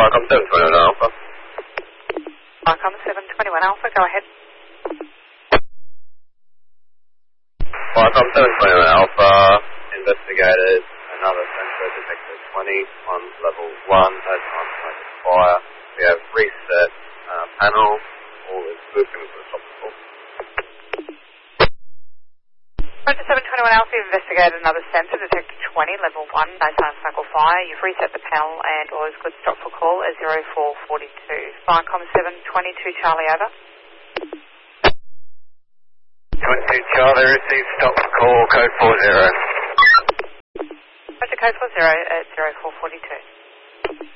Viacom 721 Alpha. Viacom 721 Alpha, go ahead. Viacom 721 Alpha investigated another sensor detector 20 on level 1 as on fire. We have reset panel. All is good. Can we put a stop the call? Roger 721 Alpha, you've investigated another sensor detector 20, level 1, no sign of cycle fire. You've reset the panel and all is good. Stop for call at 0442. Viacom 722 Charlie, over. 22 Charlie, received stop for call, code 40. Roger, code 40 at 0442.